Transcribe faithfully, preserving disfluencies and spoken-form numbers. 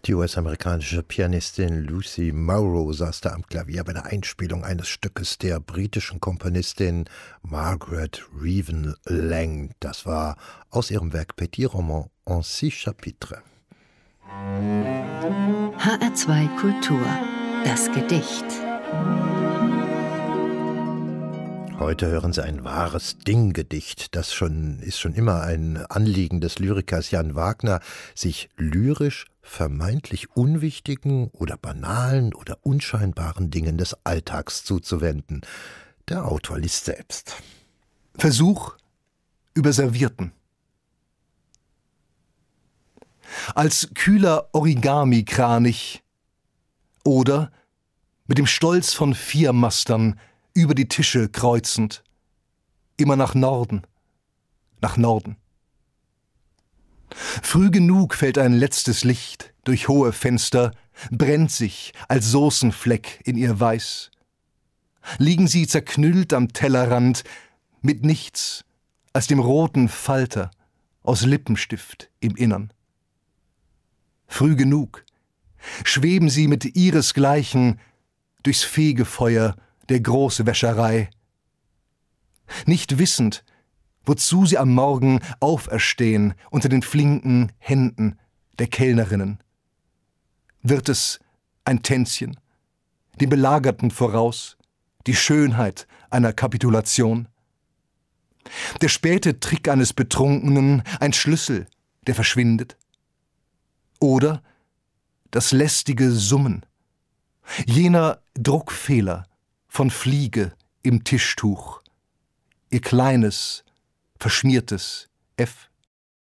Die U S-amerikanische Pianistin Lucy Morrow saß da am Klavier bei der Einspielung eines Stückes der britischen Komponistin Margaret Reven Lang. Das war aus ihrem Werk Petit Roman en six chapitres. H R zwei Kultur. Das Gedicht. Heute hören Sie ein wahres Dinggedicht. Das schon, ist schon immer ein Anliegen des Lyrikers Jan Wagner, sich lyrisch vermeintlich unwichtigen oder banalen oder unscheinbaren Dingen des Alltags zuzuwenden. Der Autor liest selbst. Versuch über Servierten. Als kühler Origami-Kranich oder mit dem Stolz von Viermastern über die Tische kreuzend, immer nach Norden, nach Norden. Früh genug fällt ein letztes Licht durch hohe Fenster, brennt sich als Soßenfleck in ihr Weiß. Liegen sie zerknüllt am Tellerrand, mit nichts als dem roten Falter aus Lippenstift im Innern. Früh genug schweben sie mit ihresgleichen durchs Fegefeuer der Großwäscherei, nicht wissend, wozu sie am Morgen auferstehen unter den flinken Händen der Kellnerinnen. Wird es ein Tänzchen, dem Belagerten voraus, die Schönheit einer Kapitulation? Der späte Trick eines Betrunkenen, ein Schlüssel, der verschwindet? Oder das lästige Summen, jener Druckfehler von Fliege im Tischtuch, ihr kleines, verschmiertes F.